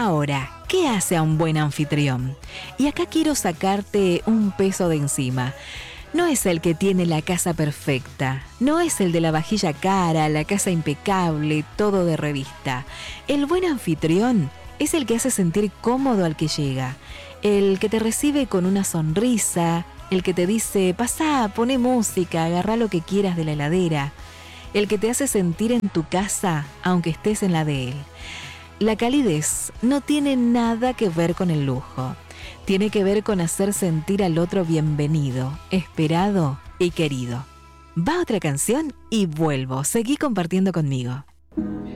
Ahora, ¿qué hace a un buen anfitrión? Y acá quiero sacarte un peso de encima. No es el que tiene la casa perfecta, no es el de la vajilla cara, la casa impecable, todo de revista. El buen anfitrión es el que hace sentir cómodo al que llega, el que te recibe con una sonrisa, el que te dice, pasá, poné música, agarrá lo que quieras de la heladera, el que te hace sentir en tu casa aunque estés en la de él. La calidez no tiene nada que ver con el lujo. Tiene que ver con hacer sentir al otro bienvenido, esperado y querido. Va otra canción y vuelvo. Seguí compartiendo conmigo.